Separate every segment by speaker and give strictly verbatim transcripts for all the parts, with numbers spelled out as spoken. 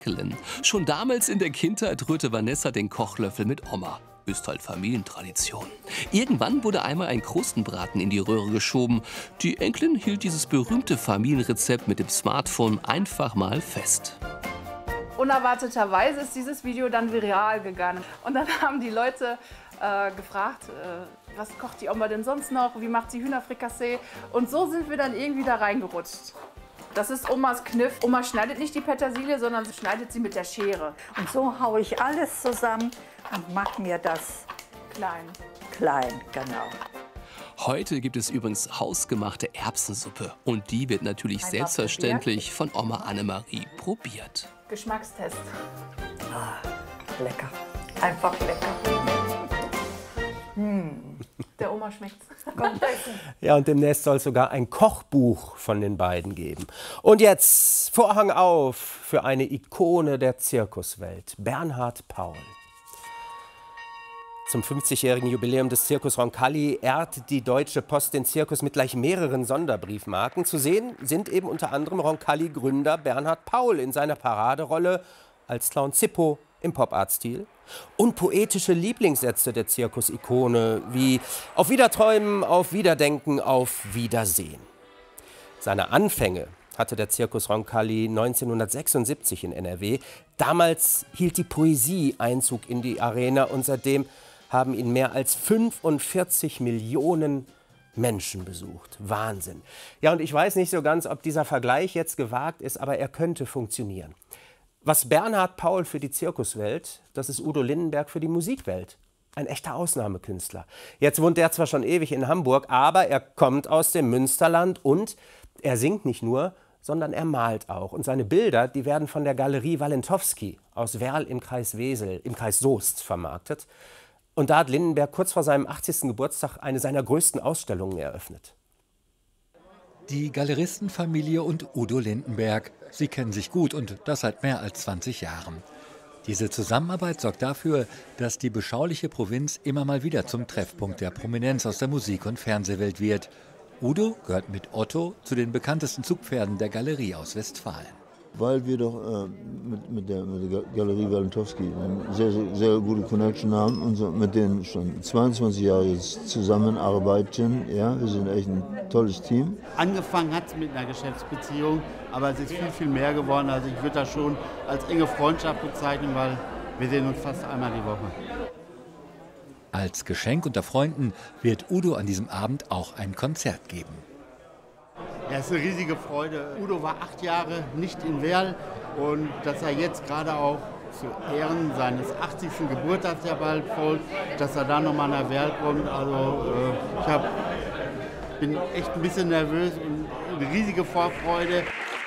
Speaker 1: Schon damals in der Kindheit rührte Vanessa den Kochlöffel mit Oma. Ist halt Familientradition. Irgendwann wurde einmal ein Krustenbraten in die Röhre geschoben. Die Enkelin hielt dieses berühmte Familienrezept mit dem Smartphone einfach mal fest.
Speaker 2: Unerwarteterweise ist dieses Video dann viral gegangen. Und dann haben die Leute äh, gefragt, äh, was kocht die Oma denn sonst noch? Wie macht sie Hühnerfrikassee? Und so sind wir dann irgendwie da reingerutscht. Das ist Omas Kniff. Oma schneidet nicht die Petersilie, sondern sie schneidet sie mit der Schere.
Speaker 3: Und so haue ich alles zusammen und mache mir das
Speaker 2: Klein.
Speaker 3: klein, genau.
Speaker 1: Heute gibt es übrigens hausgemachte Erbsensuppe. Und die wird natürlich
Speaker 2: Einfach
Speaker 1: selbstverständlich von Oma Annemarie probiert.
Speaker 2: Geschmackstest.
Speaker 3: Lecker, einfach lecker.
Speaker 2: Der Oma schmeckt's.
Speaker 4: Ja, und demnächst soll es sogar ein Kochbuch von den beiden geben. Und jetzt Vorhang auf für eine Ikone der Zirkuswelt, Bernhard Paul. Zum fünfzigjährigen Jubiläum des Circus Roncalli ehrt die Deutsche Post den Zirkus mit gleich mehreren Sonderbriefmarken. Zu sehen sind eben unter anderem Roncalli-Gründer Bernhard Paul in seiner Paraderolle als Clown Zippo im Pop-Art-Stil und poetische Lieblingssätze der Zirkusikone wie auf Wiederträumen, auf Wiederdenken, auf Wiedersehen. Seine Anfänge hatte der Circus Roncalli neunzehnhundertsechsundsiebzig in N R W. Damals hielt die Poesie Einzug in die Arena und seitdem haben ihn mehr als fünfundvierzig Millionen Menschen besucht. Wahnsinn. Ja, und ich weiß nicht so ganz, ob dieser Vergleich jetzt gewagt ist, aber er könnte funktionieren. Was Bernhard Paul für die Zirkuswelt, das ist Udo Lindenberg für die Musikwelt. Ein echter Ausnahmekünstler. Jetzt wohnt er zwar schon ewig in Hamburg, aber er kommt aus dem Münsterland und er singt nicht nur, sondern er malt auch. Und seine Bilder, die werden von der Galerie Walentowski aus Werl im Kreis Wesel, im Kreis Soest vermarktet. Und da hat Lindenberg kurz vor seinem achtzigsten Geburtstag eine seiner größten Ausstellungen eröffnet.
Speaker 5: Die Galeristenfamilie und Udo Lindenberg. Sie kennen sich gut und das seit mehr als zwanzig Jahren. Diese Zusammenarbeit sorgt dafür, dass die beschauliche Provinz immer mal wieder zum Treffpunkt der Prominenz aus der Musik- und Fernsehwelt wird. Udo gehört mit Otto zu den bekanntesten Zugpferden der Galerie aus Westfalen.
Speaker 6: Weil wir doch äh, mit, mit, der, mit der Galerie Walentowski eine sehr, sehr, sehr gute Connection haben und so, mit denen schon zweiundzwanzig Jahre jetzt zusammenarbeiten. Ja, wir sind echt ein tolles Team.
Speaker 7: Angefangen hat es mit einer Geschäftsbeziehung, aber es ist viel, viel mehr geworden. Also ich würde das schon als enge Freundschaft bezeichnen, weil wir sehen uns fast einmal die Woche.
Speaker 5: Als Geschenk unter Freunden wird Udo an diesem Abend auch ein Konzert geben.
Speaker 7: Ja, es ist eine riesige Freude. Udo war acht Jahre nicht in Werl und dass er jetzt gerade auch zu Ehren seines achtzigsten Geburtstags ja bald folgt, dass er da nochmal nach Werl kommt. Also äh, ich hab, bin echt ein bisschen nervös und eine riesige Vorfreude.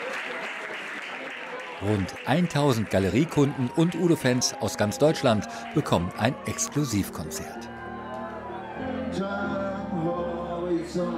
Speaker 5: Rund tausend Galeriekunden und Udo-Fans aus ganz Deutschland bekommen ein Exklusivkonzert.